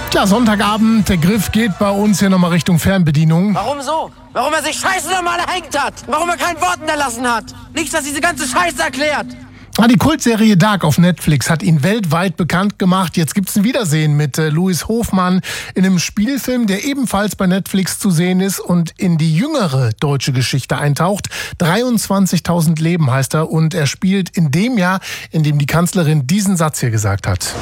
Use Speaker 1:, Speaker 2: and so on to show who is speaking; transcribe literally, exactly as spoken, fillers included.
Speaker 1: Tja, Sonntagabend, der Griff geht bei uns hier nochmal Richtung Fernbedienung.
Speaker 2: Warum so? Warum er sich scheiße normal erhängt hat? Warum er kein Wort hinterlassen hat? Nichts, das diese ganze Scheiße erklärt.
Speaker 1: Ah, die Kultserie Dark auf Netflix hat ihn weltweit bekannt gemacht. Jetzt gibt's ein Wiedersehen mit äh, Louis Hofmann in einem Spielfilm, der ebenfalls bei Netflix zu sehen ist und in die jüngere deutsche Geschichte eintaucht. dreiundzwanzigtausend Leben heißt er und er spielt in dem Jahr, in dem die Kanzlerin diesen Satz hier gesagt hat.